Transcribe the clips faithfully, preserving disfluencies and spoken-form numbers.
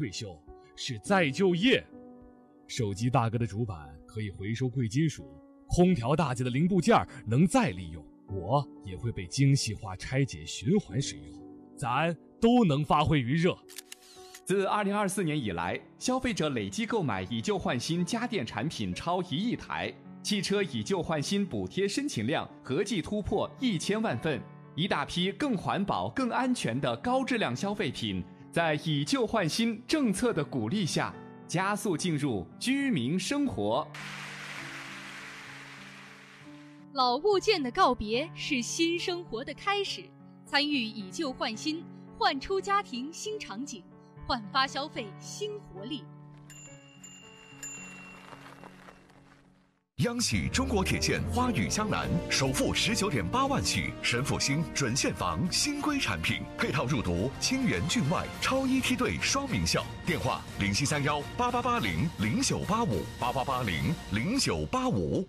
退休，是再就业。手机大哥的主板可以回收贵金属，空调大姐的零部件能再利用，我也会被精细化拆解循环使用，咱都能发挥余热。 自二零二四年以来，消费者累计购买以旧换新家电产品超一亿台，汽车以旧换新补贴申请量合计突破一千万份，一大批更环保、更安全的高质量消费品，在以旧换新政策的鼓励下，加速进入居民生活。 老物件的告别是新生活的开始，参与以旧换新，焕出家庭新场景，焕发消费新活力。 央喜中国铁建花语江南首付十九点八万起，神府新准现房新规产品，配套入读清源郡外超一梯队双名校。电话零七三幺八八八零零九八五八八八零零九八五。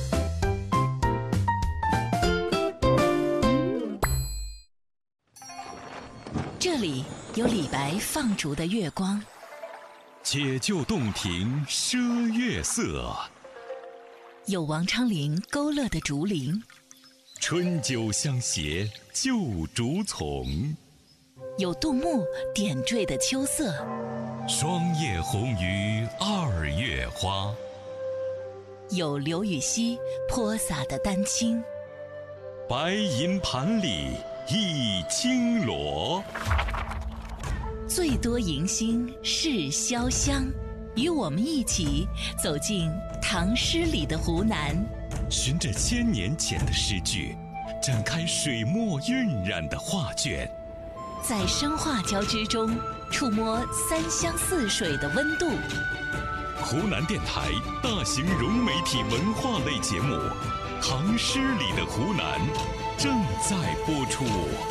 这里有李白放逐的月光， 解救洞庭赊月色， 有王昌龄勾勒的竹林， 春酒相携旧竹丛， 有杜牧点缀的秋色， 霜叶红于二月花， 有刘禹锡泼洒的丹青， 白银盘里一青螺。 最多迎新是潇湘，与我们一起走进唐诗里的湖南， 循着千年前的诗句，展开水墨晕染的画卷， 在生化交织中触摸三湘四水的温度。 湖南电台大型融媒体文化类节目《唐诗里的湖南》正在播出。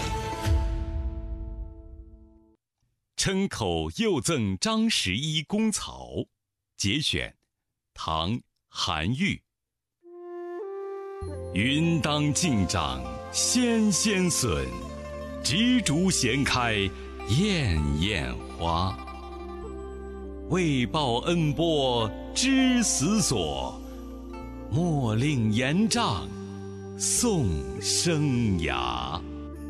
郴口又赠张十一公草，节选，唐·韩愈。云当镜长纤纤笋，执竹闲开艳艳花。为报恩波知思索，莫令言丈颂生涯。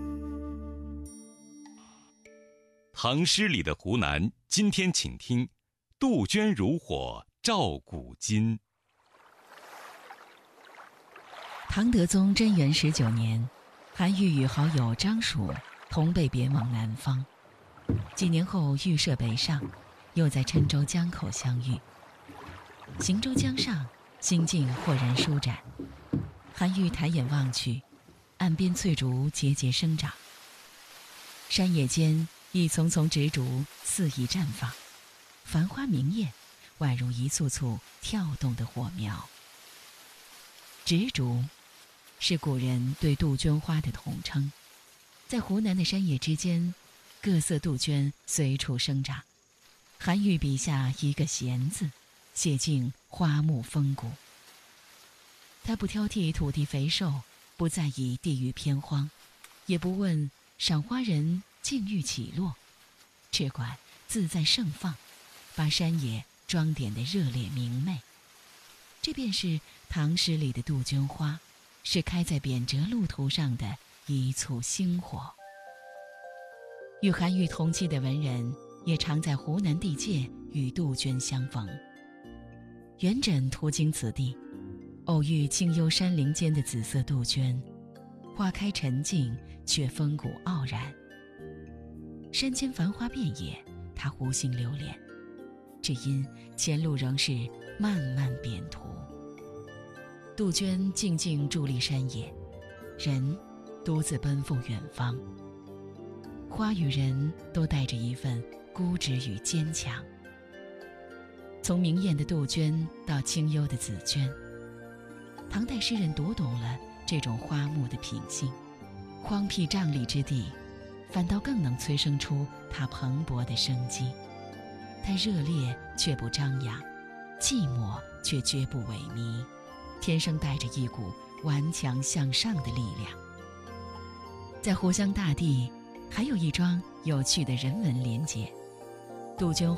唐诗里的湖南，今天请听杜鹃如火照古今。 唐德宗贞元十九年，韩愈与好友张曙同被贬往南方，几年后预设北上，又在郴州江口相遇。行舟江上，心境豁然舒展。韩愈抬眼望去，岸边翠竹节节生长，山野间一丛丛植竹肆意绽放，繁花明艳，宛如一簇簇跳动的火苗。植竹是古人对杜鹃花的统称，在湖南的山野之间，各色杜鹃随处生长。韩愈笔下一个闲字，写尽花木风骨。他不挑剔土地肥瘦，不在意地域偏荒，也不问赏花人境遇起落，只管自在盛放，把山野装点得热烈明媚。这便是唐诗里的杜鹃花，是开在贬谪路途上的一簇星火。与韩愈同期的文人也常在湖南地界与杜鹃相逢。元稹途经此地，偶遇清幽山林间的紫色杜鹃，花开沉静，却风骨傲然。山间繁花遍野，他无心留恋，只因前路仍是漫漫biển途。杜鹃静静伫立山野，人独自奔赴远方。花与人都带着一份孤执与坚强。从明艳的杜鹃到清幽的紫鹃，唐代诗人读懂了这种花木的品性。荒僻瘴疠之地，反倒更能催生出它蓬勃的生机。它热烈却不张扬，寂寞却绝不萎靡，天生带着一股顽强向上的力量。在湖湘大地，还有一桩有趣的人文连结。杜鹃